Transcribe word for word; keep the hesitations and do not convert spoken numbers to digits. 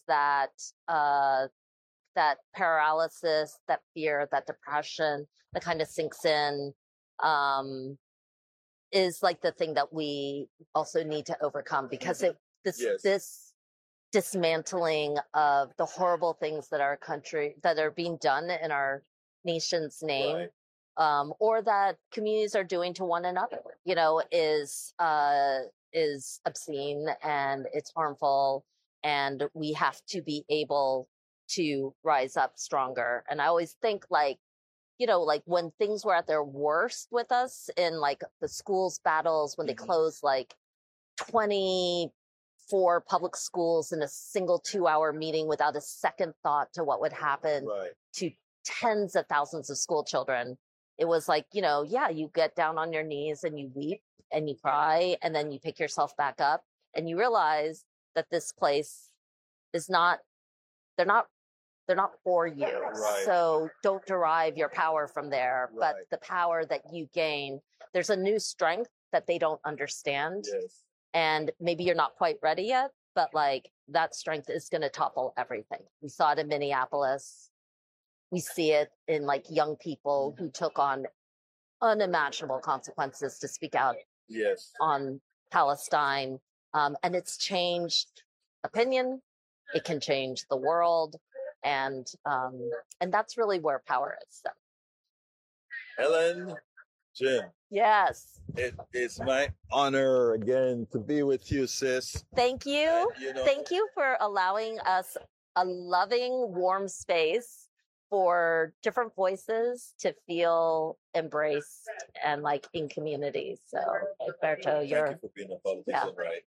that uh, that paralysis, that fear, that depression that kind of sinks in, um, is like the thing that we also need to overcome because it this Yes. this dismantling of the horrible things that our country that are being done in our nation's name, Right. um, or that communities are doing to one another, you know, is uh, is obscene and it's harmful, and we have to be able to rise up stronger. And I always think, like, you know, like when things were at their worst with us in like the schools battles, when they Mhm. closed like twenty-four public schools in a single two hour meeting without a second thought to what would happen Right. to tens of thousands of school children. It was like, you know, yeah, you get down on your knees and you weep and you cry and then you pick yourself back up and you realize that this place is not, they're not they're not for you. Right. So don't derive your power from there, but Right. the power that you gain, there's a new strength that they don't understand. Yes. And maybe you're not quite ready yet, but like that strength is going to topple everything. We saw it in Minneapolis. We see it in like young people who took on unimaginable consequences to speak out Yes. on Palestine. Um, and it's changed opinion. It can change the world. And um, and that's really where power is. So. Ellen, Jim, Yes. it is my honor again to be with you, sis. Thank you. And, you know, Thank you for allowing us a loving, warm space for different voices to feel embraced and like in community. So, Alberto, Thank you're you for being a politician, yeah. right?